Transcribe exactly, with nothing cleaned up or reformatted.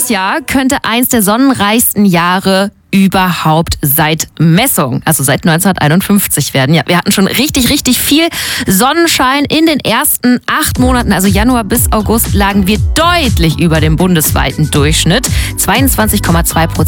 dieses Jahr könnte eins der sonnenreichsten Jahre überhaupt seit Messung, also seit neunzehnhunderteinundfünfzig werden. Ja, wir hatten schon richtig, richtig viel Sonnenschein in den ersten acht Monaten, also Januar bis August, lagen wir deutlich über dem bundesweiten Durchschnitt. zweiundzwanzig Komma zwei Prozent